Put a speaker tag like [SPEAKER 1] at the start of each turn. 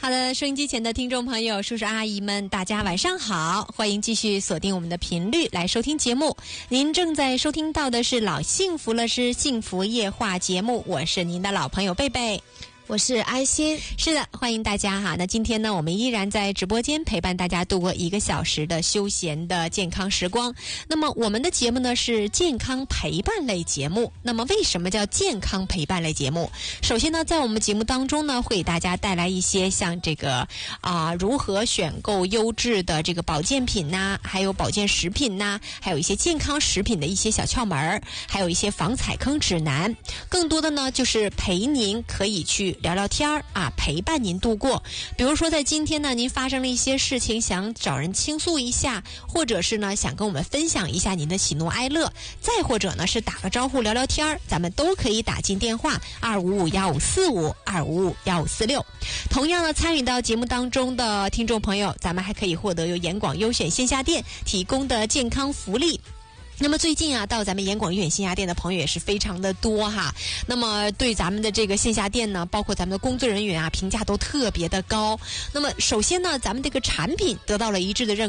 [SPEAKER 1] 好的，收音机前的听众朋友、叔叔阿姨们，大家晚上好，欢迎继续锁定我们的频率来收听节目。您正在收听到的是老幸福了之幸福夜话节目，我是您的老朋友贝贝。
[SPEAKER 2] 我是安心。
[SPEAKER 1] 是的，欢迎大家哈。那今天呢，我们依然在直播间陪伴大家度过1个小时的休闲的健康时光。那么我们的节目呢是健康陪伴类节目。那么为什么叫健康陪伴类节目？首先呢，在我们节目当中呢，会给大家带来一些像这个如何选购优质的这个保健品呐，还有保健食品呐，还有一些健康食品的一些小窍门，还有一些防踩坑指南。更多的呢，就是陪您可以去聊聊天啊，陪伴您度过。比如说在今天呢，您发生了一些事情，想找人倾诉一下，或者是呢想跟我们分享一下您的喜怒哀乐，再或者呢是打个招呼聊聊天，咱们都可以打进电话2551545，2551546。同样呢，参与到节目当中的听众朋友，咱们还可以获得由严广优选线下店提供的健康福利。那么最近啊，到咱们严广优选线下店的朋友也是非常的多哈。那么对咱们的这个线下店呢，包括咱们的工作人员啊，评价都特别的高。那么首先呢，咱们这个产品得到了一致的认